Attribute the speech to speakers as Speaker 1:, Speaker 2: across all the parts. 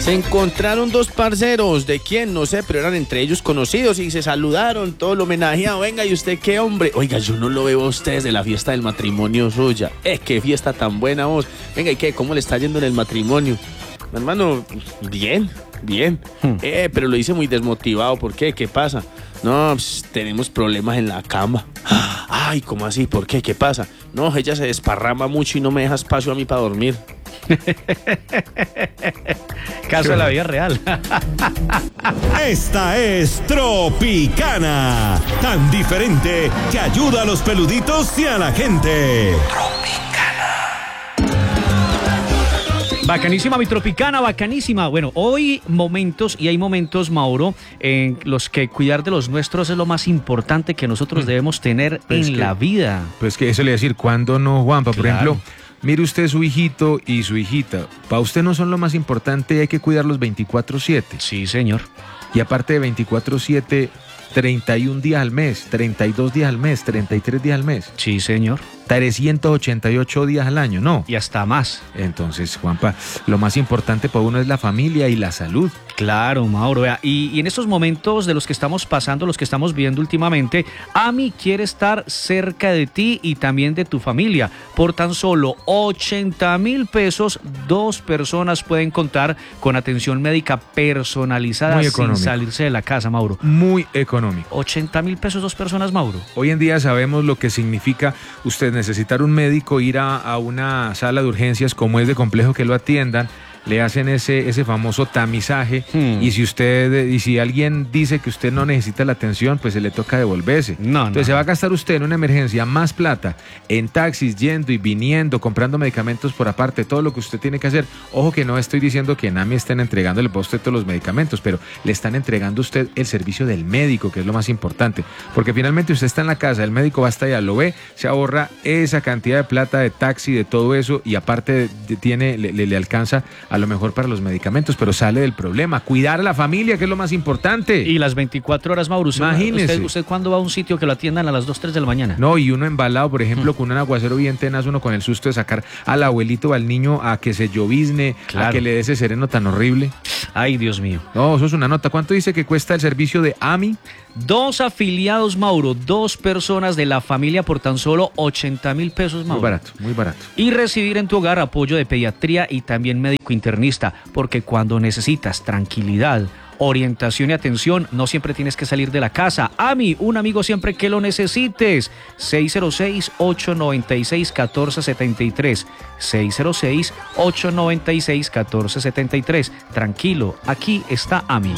Speaker 1: Se encontraron dos parceros, ¿de quién? No sé, pero eran entre ellos conocidos y se saludaron, todo lo homenajeado. Venga, ¿y usted qué, hombre? Oiga, yo no lo veo a usted desde la fiesta del matrimonio suya. Qué fiesta tan buena vos. Venga, ¿y qué? ¿Cómo le está yendo en el matrimonio? Hermano, bien. Pero lo hice muy desmotivado. ¿Por qué? ¿Qué pasa? No, pues, tenemos problemas en la cama. Ay, ¿cómo así? ¿Por qué? ¿Qué pasa? No, ella se desparrama mucho y no me deja espacio a mí para dormir.
Speaker 2: Caso de la vida real.
Speaker 3: Esta es Tropicana, tan diferente que ayuda a los peluditos y a la gente.
Speaker 2: Bacanísima, mi Tropicana, bacanísima. Bueno, hoy hay momentos, Mauro, en los que cuidar de los nuestros es lo más importante que nosotros debemos tener en la vida.
Speaker 4: Pues que eso le voy a decir, ¿cuándo no, Juanpa? Por ejemplo, mire usted su hijito y su hijita. Para usted no son lo más importante, hay que cuidarlos 24/7.
Speaker 2: Sí, señor.
Speaker 4: Y aparte de 24/7, 31 días al mes, 32 días al mes, 33 días al mes.
Speaker 2: Sí, señor.
Speaker 4: 388 días al año, ¿no?
Speaker 2: Y hasta más.
Speaker 4: Entonces, Juanpa, lo más importante para uno es la familia y la salud.
Speaker 2: Claro, Mauro. Vea, y en estos momentos de los que estamos pasando, los que estamos viendo últimamente, AMI quiere estar cerca de ti y también de tu familia. Por tan solo 80,000 pesos, 2 personas pueden contar con atención médica personalizada sin salirse de la casa, Mauro.
Speaker 4: Muy económico.
Speaker 2: 80,000 pesos, 2 personas, Mauro.
Speaker 4: Hoy en día sabemos lo que significa usted necesitar un médico, ir a una sala de urgencias como es de complejo que lo atiendan, le hacen ese famoso tamizaje y si alguien dice que usted no necesita la atención, pues se le toca devolverse. Entonces se va a gastar usted en una emergencia más plata en taxis, yendo y viniendo, comprando medicamentos por aparte, todo lo que usted tiene que hacer. Ojo que no estoy diciendo que en AMI estén entregándole a usted todos los medicamentos, pero le están entregando a usted el servicio del médico, que es lo más importante, porque finalmente usted está en la casa, el médico va hasta allá, lo ve, se ahorra esa cantidad de plata de taxi, de todo eso, y aparte le alcanza a lo mejor para los medicamentos, pero sale del problema. Cuidar a la familia, que es lo más importante.
Speaker 2: Y las 24 horas, Mauro.
Speaker 4: Imagínese.
Speaker 2: ¿Usted cuándo va a un sitio que lo atiendan a las 2, 3 de la mañana?
Speaker 4: No, y uno embalado, por ejemplo, con un aguacero bien tenaz, uno con el susto de sacar al abuelito o al niño a que se llovizne, a que le dé ese sereno tan horrible.
Speaker 2: Ay, Dios mío.
Speaker 4: No, eso es una nota. ¿Cuánto dice que cuesta el servicio de AMI?
Speaker 2: 2 afiliados, Mauro, 2 personas de la familia por tan solo 80,000 pesos, Mauro.
Speaker 4: Muy barato, muy barato.
Speaker 2: Y recibir en tu hogar apoyo de pediatría y también médico internista, porque cuando necesitas tranquilidad, orientación y atención, no siempre tienes que salir de la casa. AMI, un amigo siempre que lo necesites. 606-896-1473. 606-896-1473. Tranquilo, aquí está AMI.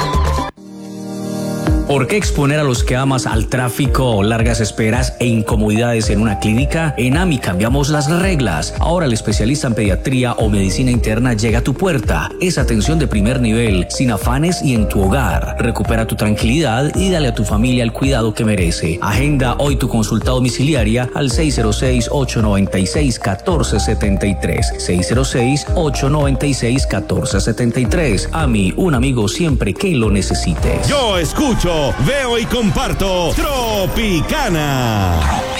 Speaker 5: ¿Por qué exponer a los que amas al tráfico, largas esperas e incomodidades en una clínica? En AMI cambiamos las reglas. Ahora el especialista en pediatría o medicina interna llega a tu puerta. Es atención de primer nivel, sin afanes y en tu hogar. Recupera tu tranquilidad y dale a tu familia el cuidado que merece. Agenda hoy tu consulta domiciliaria al 606-896-1473. 606-896-1473. AMI, un amigo siempre que lo necesites.
Speaker 3: Yo escucho, veo y comparto Tropicana.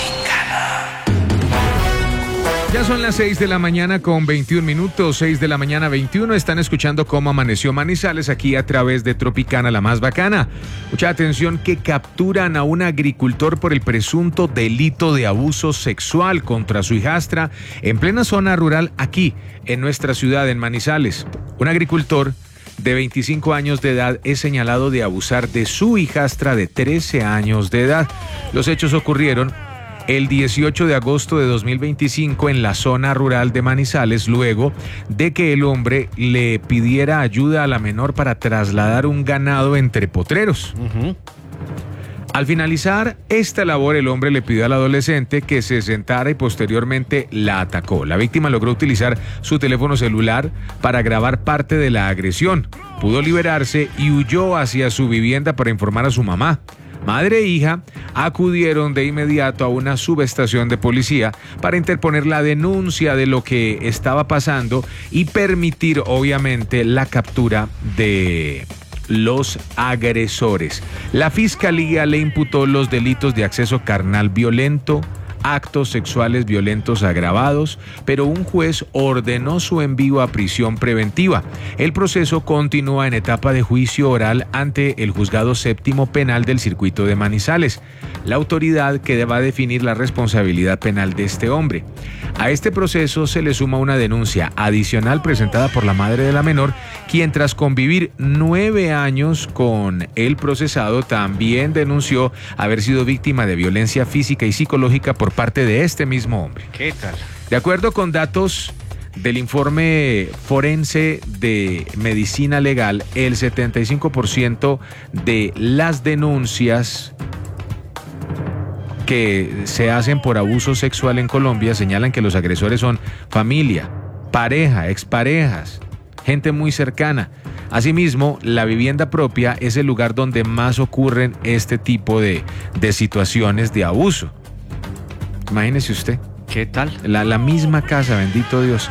Speaker 4: Ya son las 6 de la mañana con 21 minutos, 6 de la mañana 21. Están escuchando cómo amaneció Manizales aquí a través de Tropicana, la más bacana. Mucha atención, que capturan a un agricultor por el presunto delito de abuso sexual contra su hijastra en plena zona rural aquí en nuestra ciudad, en Manizales. Un agricultor de 25 años de edad es señalado de abusar de su hijastra de 13 años de edad. Los hechos ocurrieron el 18 de agosto de 2025 en la zona rural de Manizales, luego de que el hombre le pidiera ayuda a la menor para trasladar un ganado entre potreros. Al finalizar esta labor, el hombre le pidió al adolescente que se sentara y posteriormente la atacó. La víctima logró utilizar su teléfono celular para grabar parte de la agresión. Pudo liberarse y huyó hacia su vivienda para informar a su mamá. Madre e hija acudieron de inmediato a una subestación de policía para interponer la denuncia de lo que estaba pasando y permitir, obviamente, la captura de los agresores. La fiscalía le imputó los delitos de acceso carnal violento, actos sexuales violentos agravados, pero un juez ordenó su envío a prisión preventiva. El proceso continúa en etapa de juicio oral ante el Juzgado Séptimo Penal del Circuito de Manizales, la autoridad que va a definir la responsabilidad penal de este hombre. A este proceso se le suma una denuncia adicional presentada por la madre de la menor, quien tras convivir 9 años con el procesado también denunció haber sido víctima de violencia física y psicológica por parte de este mismo hombre.
Speaker 2: ¿Qué tal?
Speaker 4: De acuerdo con datos del informe forense de medicina legal, el 75% de las denuncias que se hacen por abuso sexual en Colombia señalan que los agresores son familia, pareja, exparejas, gente muy cercana. Asimismo, la vivienda propia es el lugar donde más ocurren este tipo de situaciones de abuso. Imagínese usted.
Speaker 2: ¿Qué tal?
Speaker 4: La misma casa, bendito Dios.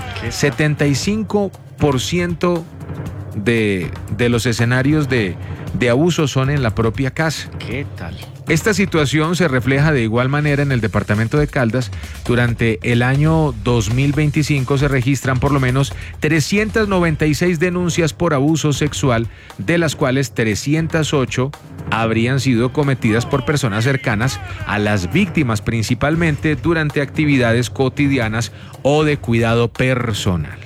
Speaker 4: 75% de los escenarios de abuso son en la propia casa.
Speaker 2: ¿Qué tal?
Speaker 4: Esta situación se refleja de igual manera en el departamento de Caldas. Durante el año 2025 se registran por lo menos 396 denuncias por abuso sexual, de las cuales 308 habrían sido cometidas por personas cercanas a las víctimas, principalmente durante actividades cotidianas o de cuidado personal.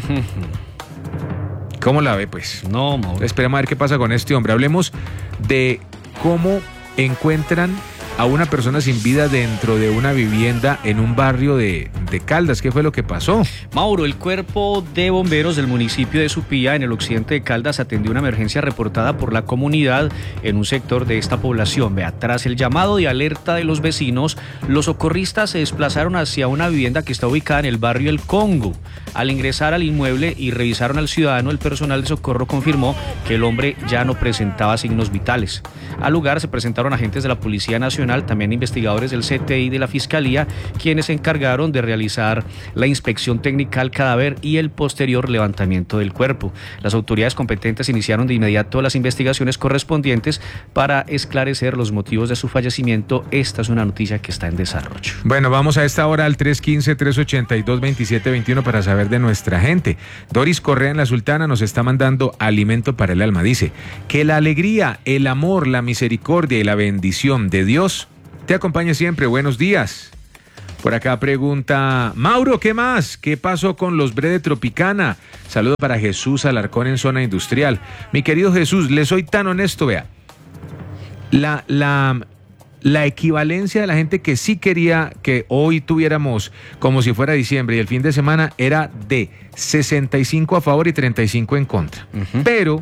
Speaker 4: ¿Cómo la ve, pues?
Speaker 2: No, Mauro.
Speaker 4: Esperemos a ver qué pasa con este hombre. Hablemos de cómo encuentran a una persona sin vida dentro de una vivienda en un barrio de Caldas. ¿Qué fue lo que pasó?
Speaker 2: Mauro, el cuerpo de bomberos del municipio de Supía, en el occidente de Caldas, atendió una emergencia reportada por la comunidad en un sector de esta población. Vea, tras el llamado de alerta de los vecinos, los socorristas se desplazaron hacia una vivienda que está ubicada en el barrio El Congo. Al ingresar al inmueble y revisaron al ciudadano, el personal de socorro confirmó que el hombre ya no presentaba signos vitales. Al lugar se presentaron agentes de la Policía Nacional, también investigadores del CTI y de la Fiscalía, quienes se encargaron de realizar la inspección técnica al cadáver y el posterior levantamiento del cuerpo. Las autoridades competentes iniciaron de inmediato las investigaciones correspondientes para esclarecer los motivos de su fallecimiento. Esta es una noticia que está en desarrollo.
Speaker 4: Bueno, vamos a esta hora al 315-382-2721 para saber de nuestra gente. Doris Correa en La Sultana nos está mandando alimento para el alma. Dice que la alegría, el amor, la misericordia y la bendición de Dios te acompañe siempre. Buenos días. Por acá pregunta Mauro, ¿qué más? ¿Qué pasó con los bre de Tropicana? Saludo para Jesús Alarcón en Zona Industrial. Mi querido Jesús, le soy tan honesto, vea. La equivalencia de la gente que sí quería que hoy tuviéramos como si fuera diciembre y el fin de semana era de 65 a favor y 35 en contra. Pero,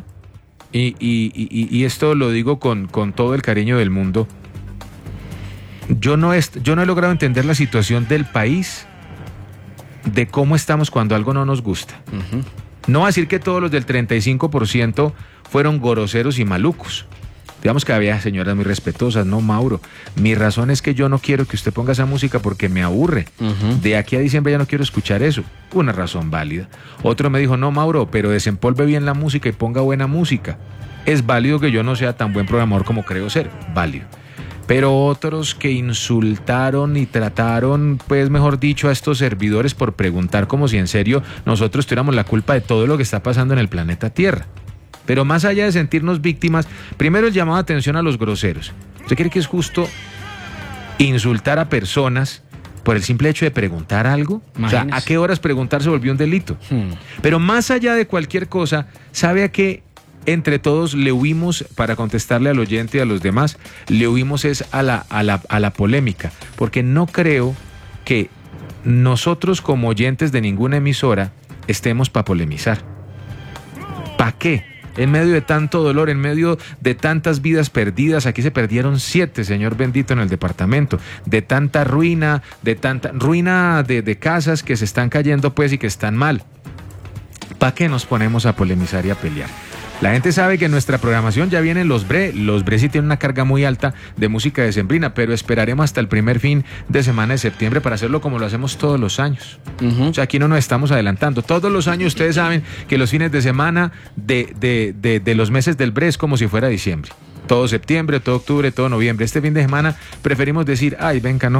Speaker 4: y esto lo digo con todo el cariño del mundo, yo no he logrado entender la situación del país, de cómo estamos cuando algo no nos gusta. No voy a decir que todos los del 35% fueron groseros y malucos. Digamos que había señoras muy respetuosas, no, Mauro. Mi razón es que yo no quiero que usted ponga esa música porque me aburre. De aquí a diciembre ya no quiero escuchar eso. Una razón válida. Otro me dijo, no, Mauro, pero desempolve bien la música y ponga buena música. Es válido que yo no sea tan buen programador como creo ser. Válido. Pero otros que insultaron y trataron, pues mejor dicho, a estos servidores por preguntar como si en serio nosotros tuviéramos la culpa de todo lo que está pasando en el planeta Tierra. Pero más allá de sentirnos víctimas, primero el llamado de atención a los groseros. ¿Usted cree que es justo insultar a personas por el simple hecho de preguntar algo? Imagínese. O sea, ¿a qué horas preguntar se volvió un delito? Pero más allá de cualquier cosa, ¿sabe a qué entre todos le huimos, para contestarle al oyente y a los demás, le huimos es a la polémica? Porque no creo que nosotros como oyentes de ninguna emisora estemos para polemizar. ¿Para qué? En medio de tanto dolor, en medio de tantas vidas perdidas, aquí se perdieron 7, Señor bendito, en el departamento, de tanta ruina, de casas que se están cayendo pues y que están mal. ¿Para qué nos ponemos a polemizar y a pelear? La gente sabe que en nuestra programación ya vienen los bre. Los bre sí tienen una carga muy alta de música decembrina, pero esperaremos hasta el primer fin de semana de septiembre para hacerlo como lo hacemos todos los años. O sea, aquí no nos estamos adelantando. Todos los años ustedes saben que los fines de semana de los meses del bre es como si fuera diciembre. Todo septiembre, todo octubre, todo noviembre. Este fin de semana preferimos decir, ay, venga, no,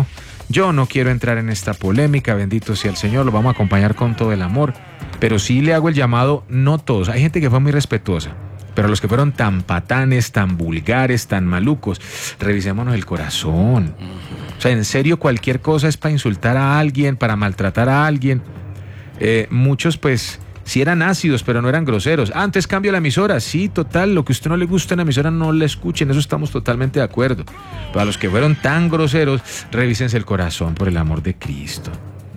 Speaker 4: Yo no quiero entrar en esta polémica, bendito sea el Señor, lo vamos a acompañar con todo el amor, pero sí le hago el llamado, no todos, hay gente que fue muy respetuosa, pero los que fueron tan patanes, tan vulgares, tan malucos, revisémonos el corazón. O sea, en serio, cualquier cosa es para insultar a alguien, para maltratar a alguien. Muchos pues sí eran ácidos, pero no eran groseros. Antes cambio la emisora, sí, total, lo que a usted no le gusta en la emisora no le escuchen, eso estamos totalmente de acuerdo. Pero a los que fueron tan groseros, revísense el corazón por el amor de Cristo.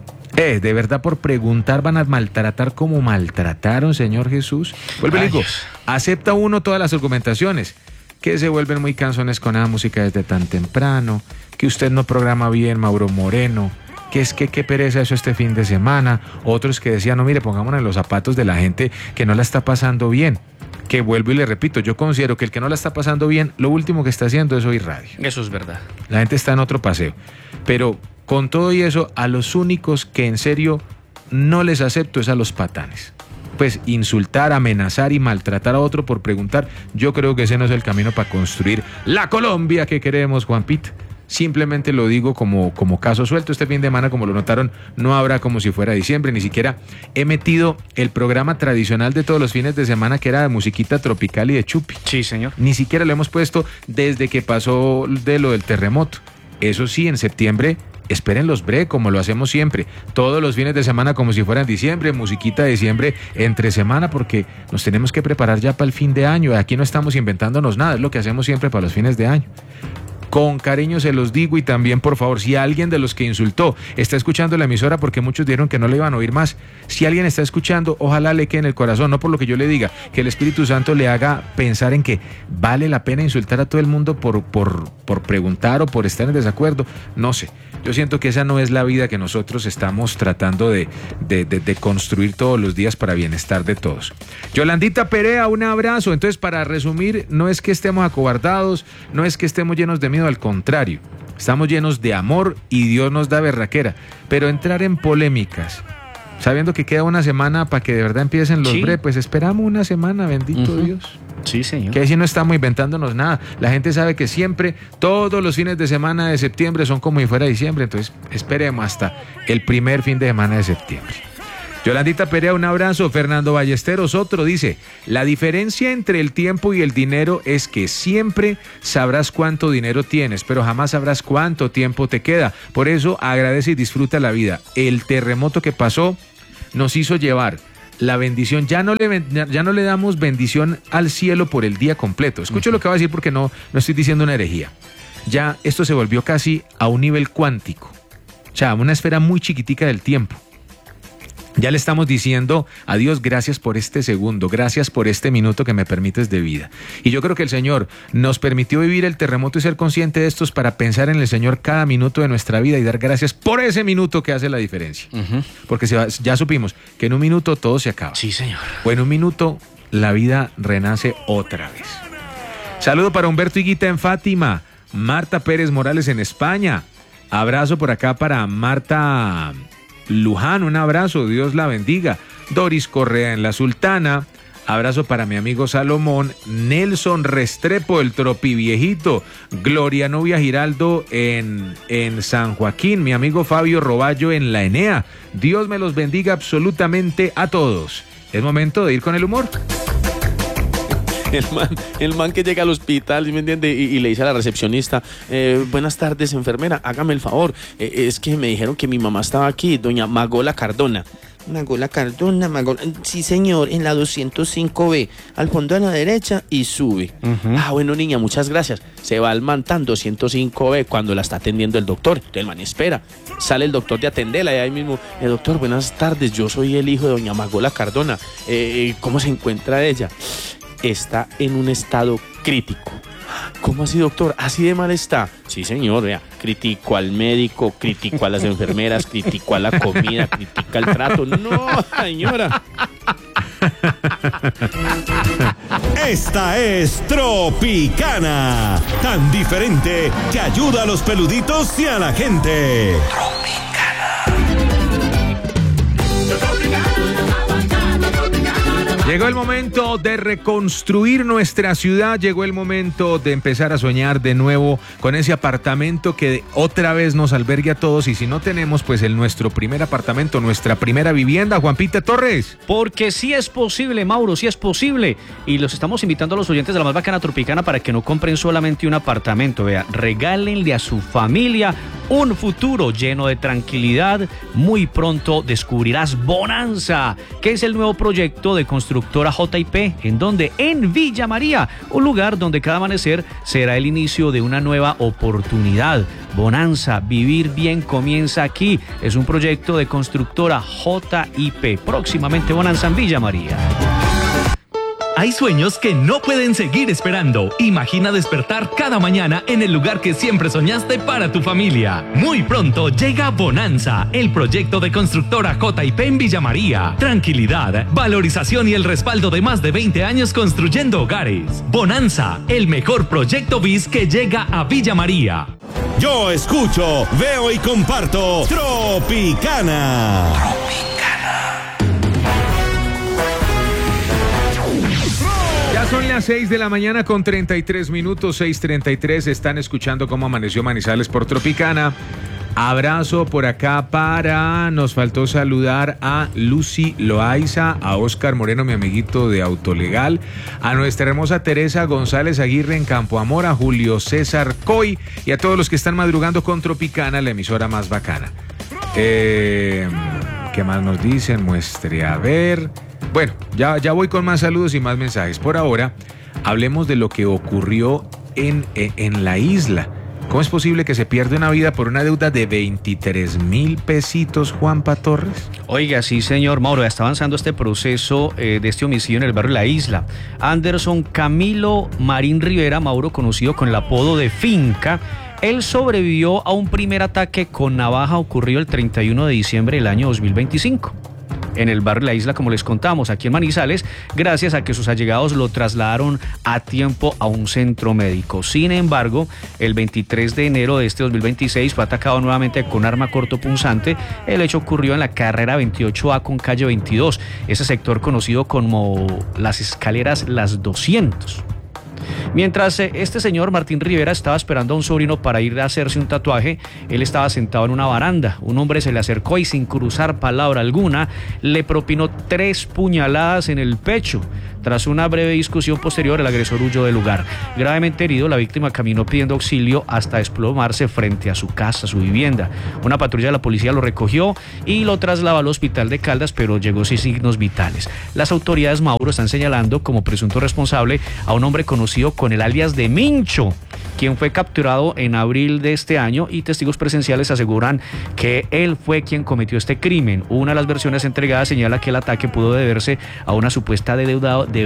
Speaker 4: De verdad, por preguntar van a maltratar como maltrataron, Señor Jesús. Vuelve y digo, acepta uno todas las argumentaciones, que se vuelven muy canzones con la música desde tan temprano, que usted no programa bien, Mauro Moreno, que es que qué pereza eso este fin de semana. Otros que decían, no, mire, pongámonos en los zapatos de la gente que no la está pasando bien. Que vuelvo y le repito, yo considero que el que no la está pasando bien, lo último que está haciendo es oír radio.
Speaker 2: Eso es verdad.
Speaker 4: La gente está en otro paseo. Pero con todo y eso, a los únicos que en serio no les acepto es a los patanes. Pues insultar, amenazar y maltratar a otro por preguntar, yo creo que ese no es el camino para construir la Colombia que queremos, Juan Pita. Simplemente lo digo como caso suelto. Este fin de semana, como lo notaron, no habrá como si fuera diciembre. Ni siquiera he metido el programa tradicional de todos los fines de semana, que era de musiquita tropical y de chupi.
Speaker 2: Sí, señor.
Speaker 4: Ni siquiera lo hemos puesto desde que pasó de lo del terremoto. Eso sí, en septiembre esperen los break, como lo hacemos siempre. Todos los fines de semana como si fueran diciembre, musiquita de diciembre entre semana, porque nos tenemos que preparar ya para el fin de año. Aquí no estamos inventándonos nada, es lo que hacemos siempre para los fines de año. Con cariño se los digo, y también, por favor, si alguien de los que insultó está escuchando la emisora, porque muchos dijeron que no le iban a oír más, si alguien está escuchando, ojalá le quede en el corazón, no por lo que yo le diga, que el Espíritu Santo le haga pensar en que vale la pena insultar a todo el mundo por preguntar o por estar en desacuerdo. No sé, yo siento que esa no es la vida que nosotros estamos tratando de construir todos los días para bienestar de todos. Yolandita Perea, un abrazo. Entonces, para resumir, no es que estemos acobardados, no es que estemos llenos de miedo, al contrario, estamos llenos de amor y Dios nos da berraquera, pero entrar en polémicas, sabiendo que queda una semana para que de verdad empiecen los breves, pues esperamos una semana, bendito Dios.
Speaker 2: Sí, señor.
Speaker 4: Que así no estamos inventándonos nada. La gente sabe que siempre, todos los fines de semana de septiembre son como si fuera diciembre, entonces esperemos hasta el primer fin de semana de septiembre. Yolandita Perea, un abrazo. Fernando Ballesteros, otro, dice: la diferencia entre el tiempo y el dinero es que siempre sabrás cuánto dinero tienes, pero jamás sabrás cuánto tiempo te queda. Por eso agradece y disfruta la vida. El terremoto que pasó nos hizo llevar la bendición. Ya no le damos bendición al cielo por el día completo. Escucho lo que va a decir, porque no estoy diciendo una herejía. Ya esto se volvió casi a un nivel cuántico, o sea, una esfera muy chiquitica del tiempo. Ya le estamos diciendo a Dios, gracias por este segundo, gracias por este minuto que me permites de vida. Y yo creo que el Señor nos permitió vivir el terremoto y ser consciente de estos para pensar en el Señor cada minuto de nuestra vida y dar gracias por ese minuto que hace la diferencia. Porque ya supimos que en un minuto todo se acaba.
Speaker 2: Sí, señor.
Speaker 4: O en un minuto la vida renace otra vez. Saludo para Humberto Higuita en Fátima, Marta Pérez Morales en España. Abrazo por acá para Marta Luján, un abrazo, Dios la bendiga. Doris Correa en La Sultana, abrazo para mi amigo Salomón. Nelson Restrepo, el Tropiviejito. Gloria Novia Giraldo en San Joaquín, mi amigo Fabio Roballo en La Enea. Dios me los bendiga absolutamente a todos. Es momento de ir con el humor.
Speaker 1: El man que llega al hospital, ¿sí me entiende? Y le dice a la recepcionista, buenas tardes, enfermera, hágame el favor, es que me dijeron que mi mamá estaba aquí, doña Magola Cardona. Magola Cardona, sí señor, en la 205B, al fondo a la derecha y sube. Bueno, niña, muchas gracias. Se va al man tan 205B cuando la está atendiendo el doctor. Entonces el man espera, sale el doctor de atenderla y ahí mismo, doctor, buenas tardes, yo soy el hijo de doña Magola Cardona, ¿cómo se encuentra ella? Está en un estado crítico. ¿Cómo así, doctor? ¿Así de mal está? Sí, señor, vea, criticó al médico, criticó a las enfermeras, criticó a la comida, critica el trato. No, señora.
Speaker 3: Esta es Tropicana, tan diferente que ayuda a los peluditos y a la gente. Tropicana.
Speaker 4: Llegó el momento de reconstruir nuestra ciudad, llegó el momento de empezar a soñar de nuevo con ese apartamento que otra vez nos albergue a todos, y si no tenemos, pues nuestro primer apartamento, nuestra primera vivienda. Juan Pita Torres.
Speaker 2: Porque sí es posible, Mauro, sí es posible. Y los estamos invitando a los oyentes de la más bacana tropicana para que no compren solamente un apartamento, vea, regálenle a su familia un futuro lleno de tranquilidad. Muy pronto descubrirás Bonanza, que es el nuevo proyecto de constructora JP, ¿en donde? En Villa María, un lugar donde cada amanecer será el inicio de una nueva oportunidad. Bonanza, vivir bien comienza aquí. Es un proyecto de constructora JP. Próximamente Bonanza en Villa María.
Speaker 6: Hay sueños que no pueden seguir esperando. Imagina despertar cada mañana en el lugar que siempre soñaste para tu familia. Muy pronto llega Bonanza, el proyecto de constructora JP en Villa María. Tranquilidad, valorización y el respaldo de más de 20 años construyendo hogares. Bonanza, el mejor proyecto BIS que llega a Villa María.
Speaker 3: Yo escucho, veo y comparto Tropicana.
Speaker 4: Ya son las 6 de la mañana con 33 minutos, 6:33. Están escuchando cómo amaneció Manizales por Tropicana. Abrazo por acá para... Nos faltó saludar a Lucy Loaiza, a Oscar Moreno, mi amiguito de Autolegal, a nuestra hermosa Teresa González Aguirre en Campo Amor, a Julio César Coy y a todos los que están madrugando con Tropicana, la emisora más bacana. ¿Qué más nos dicen? Muestre a ver... Bueno, ya voy con más saludos y más mensajes. Por ahora, hablemos de lo que ocurrió en la isla. ¿Cómo es posible que se pierda una vida por una deuda de 23.000 pesitos, Juanpa Torres?
Speaker 2: Oiga, sí, señor Mauro, ya está avanzando este proceso de este homicidio en el barrio La Isla. Anderson Camilo Marín Rivera, Mauro, conocido con el apodo de Finca, él sobrevivió a un primer ataque con navaja ocurrido el 31 de diciembre del año 2025. En el barrio La Isla, como les contamos, aquí en Manizales, gracias a que sus allegados lo trasladaron a tiempo a un centro médico. Sin embargo, el 23 de enero de este 2026 fue atacado nuevamente con arma cortopunzante. El hecho ocurrió en la carrera 28A con calle 22, ese sector conocido como las escaleras Las 200. Mientras este señor Martín Rivera estaba esperando a un sobrino para ir a hacerse un tatuaje, él estaba sentado en una baranda. Un hombre se le acercó y sin cruzar palabra alguna le propinó 3 puñaladas en el pecho. Tras una breve discusión posterior, el agresor huyó del lugar. Gravemente herido, la víctima caminó pidiendo auxilio hasta desplomarse frente a su casa, su vivienda. Una patrulla de la policía lo recogió y lo trasladó al hospital de Caldas, pero llegó sin signos vitales. Las autoridades, Mauro, están señalando como presunto responsable a un hombre conocido con el alias de Mincho, quien fue capturado en abril de este año, y testigos presenciales aseguran que él fue quien cometió este crimen. Una de las versiones entregadas señala que el ataque pudo deberse a una supuesta deuda de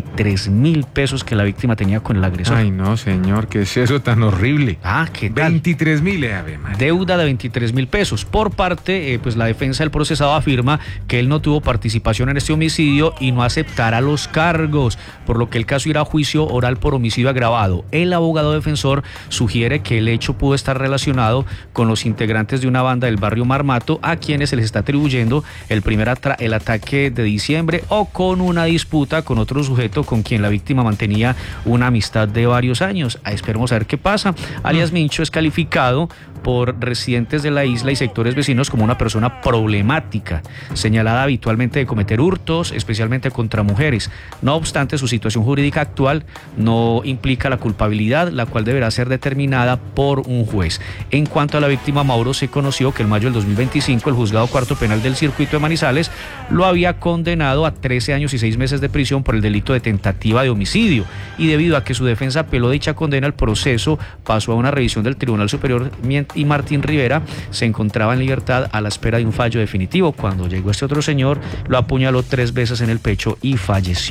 Speaker 2: 23.000 pesos que la víctima tenía con el agresor.
Speaker 4: Ay, no, señor, ¿qué es eso tan horrible?
Speaker 2: ¿Qué tal?
Speaker 4: 23.000, Ave María.
Speaker 2: Deuda de 23.000 pesos. Por parte, pues la defensa del procesado afirma que él no tuvo participación en este homicidio y no aceptará los cargos, por lo que el caso irá a juicio oral por homicidio agravado. El abogado defensor sugiere que el hecho pudo estar relacionado con los integrantes de una banda del barrio Marmato, a quienes se les está atribuyendo el ataque de diciembre, o con una disputa con otro sujeto con quien la víctima mantenía una amistad de varios años. Esperemos a ver qué pasa. Alias Mincho es calificado por residentes de la isla y sectores vecinos como una persona problemática, señalada habitualmente de cometer hurtos, especialmente contra mujeres. No obstante, su situación jurídica actual no implica la culpabilidad, la cual deberá ser determinada por un juez. En cuanto a la víctima, Mauro, se conoció que en mayo del 2025 el juzgado cuarto penal del circuito de Manizales lo había condenado a 13 años y 6 meses de prisión por el delito de tentativa de homicidio, y debido a que su defensa apeló dicha condena, el proceso pasó a una revisión del Tribunal Superior y Martín Rivera se encontraba en libertad a la espera de un fallo definitivo. Cuando llegó este otro señor, lo apuñaló 3 veces en el pecho y falleció.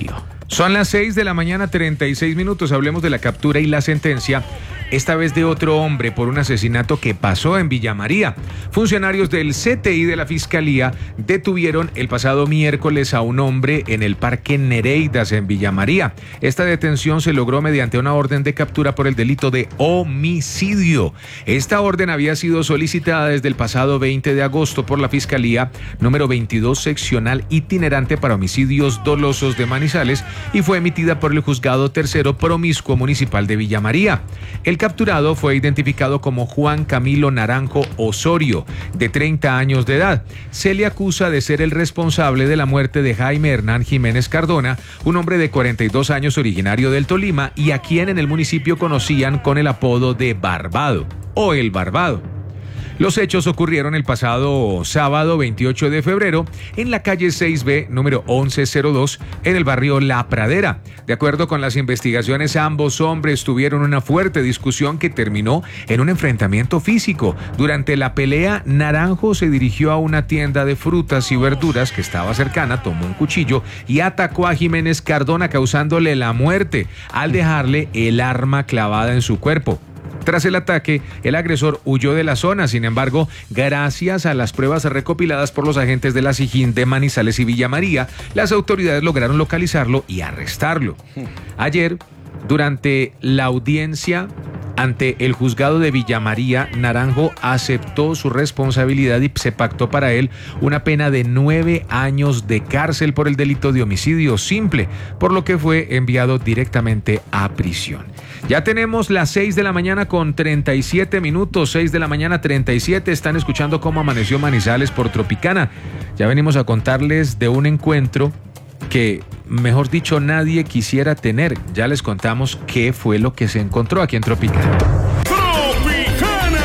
Speaker 4: Son las 6 de la mañana, 36 minutos. Hablemos de la captura y la sentencia, esta vez de otro hombre por un asesinato que pasó en Villa María. Funcionarios del CTI de la Fiscalía detuvieron el pasado miércoles a un hombre en el Parque Nereidas en Villa María. Esta detención se logró mediante una orden de captura por el delito de homicidio. Esta orden había sido solicitada desde el pasado 20 de agosto por la Fiscalía número 22 seccional itinerante para homicidios dolosos de Manizales y fue emitida por el Juzgado Tercero Promiscuo Municipal de Villa María. El capturado fue identificado como Juan Camilo Naranjo Osorio, de 30 años de edad. Se le acusa de ser el responsable de la muerte de Jaime Hernán Jiménez Cardona, un hombre de 42 años originario del Tolima y a quien en el municipio conocían con el apodo de Barbado o El Barbado. Los hechos ocurrieron el pasado sábado 28 de febrero en la calle 6B, número 1102, en el barrio La Pradera. De acuerdo con las investigaciones, ambos hombres tuvieron una fuerte discusión que terminó en un enfrentamiento físico. Durante la pelea, Naranjo se dirigió a una tienda de frutas y verduras que estaba cercana, tomó un cuchillo y atacó a Jiménez Cardona, causándole la muerte al dejarle el arma clavada en su cuerpo. Tras el ataque, el agresor huyó de la zona. Sin embargo, gracias a las pruebas recopiladas por los agentes de la SIJIN de Manizales y Villa María, las autoridades lograron localizarlo y arrestarlo. Ayer, durante la audiencia ante el juzgado de Villa María, Naranjo aceptó su responsabilidad y se pactó para él una pena de 9 años de cárcel por el delito de homicidio simple, por lo que fue enviado directamente a prisión. Ya tenemos las 6 de la mañana con 37 minutos, 6 de la mañana 37, están escuchando Cómo Amaneció Manizales por Tropicana. Ya venimos a contarles de un encuentro que, mejor dicho, nadie quisiera tener. Ya les contamos qué fue lo que se encontró aquí en Tropicana.
Speaker 3: ¡Tropicana!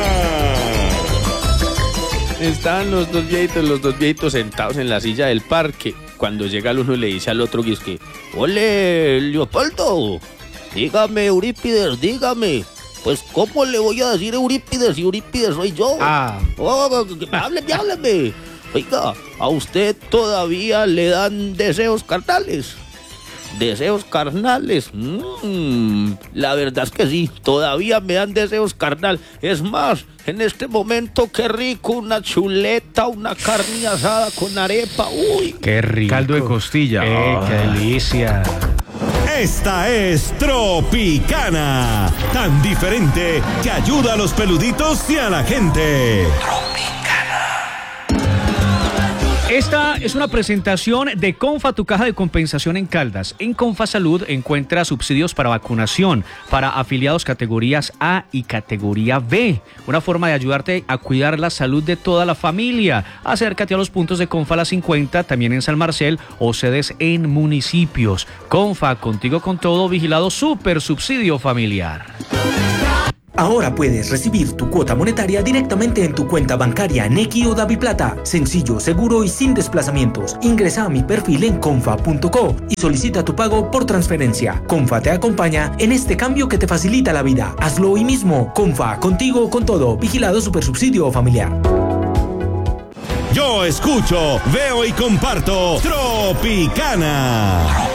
Speaker 1: Estaban los dos viejitos sentados en la silla del parque. Cuando llega el uno le dice al otro que es que, ¡ole, Leopoldo! Dígame, Eurípides, dígame. Pues, ¿cómo le voy a decir Eurípides si Eurípides soy yo? Hábleme. Oiga, ¿a usted todavía le dan deseos carnales? ¿Deseos carnales? La verdad es que sí, todavía me dan deseos carnal. Es más, en este momento, qué rico, una chuleta, una carne asada con arepa. ¡Uy!
Speaker 2: ¡Qué rico!
Speaker 4: Caldo de costilla.
Speaker 2: ¡Qué delicia!
Speaker 3: Esta es Tropicana, tan diferente que ayuda a los peluditos y a la gente.
Speaker 2: Esta es una presentación de Confa, tu caja de compensación en Caldas. En Confa Salud encuentra subsidios para vacunación para afiliados categorías A y categoría B. Una forma de ayudarte a cuidar la salud de toda la familia. Acércate a los puntos de Confa La 50, también en San Marcel, o sedes en municipios. Confa, contigo con todo, vigilado, super subsidio familiar.
Speaker 7: Ahora puedes recibir tu cuota monetaria directamente en tu cuenta bancaria Nequi o DaviPlata. Sencillo, seguro y sin desplazamientos. Ingresa a mi perfil en confa.co y solicita tu pago por transferencia. Confa te acompaña en este cambio que te facilita la vida. Hazlo hoy mismo. Confa, contigo con todo. Vigilado Supersubsidio Familiar.
Speaker 3: Yo escucho, veo y comparto Tropicana.